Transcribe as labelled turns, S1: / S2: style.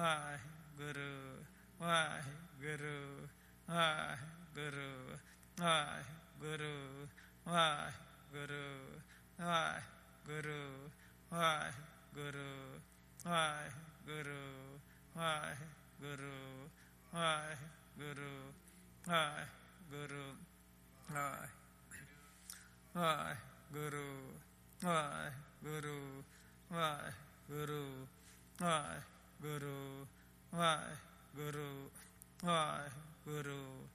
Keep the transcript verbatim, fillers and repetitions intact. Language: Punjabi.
S1: ਵਾਹਿਗੁਰੂ ਵਾਹਿਗੁਰੂ ਵਾਹਿਗੁਰੂ ਵਾਹਿਗੁਰੂ ਵਾਹਿਗੁਰੂ ਵਾਹਿਗੁਰੂ ਵਾਹਿਗੁਰੂ ਵਾਹਿਗੁਰੂ ਵਾਹਿਗੁਰੂ ਵਾਹਿਗੁਰੂ ਵਾਹਿਗੁਰੂ ਵਾਹਿਗੁਰੂ ਵਾਹਿਗੁਰੂ ਵਾਹਿਗੁਰੂ ਵਾਹਿਗੁਰੂ ਵਾਹਿਗੁਰੂ ਵਾਹਿਗੁਰੂ